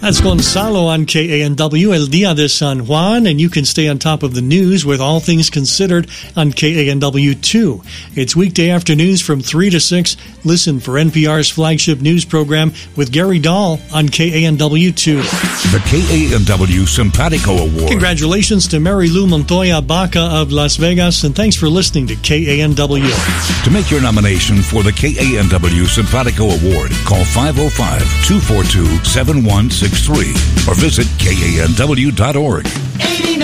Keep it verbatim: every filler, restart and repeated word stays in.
That's Gonzalo on K A N W, El Dia de San Juan, and you can stay on top of the news with All Things Considered on K A N W two. It's weekday afternoons from three to six. Listen for N P R's flagship news program with Gary Dahl on K A N W two. The K A N W Simpatico Award. Congratulations to Mary Lou Montoya Baca of Las Vegas, and thanks for listening to K A N W. To make your nomination for the K A N W Simpatico Award, call five oh five, two four two, seven one six three or visit K A N W dot org.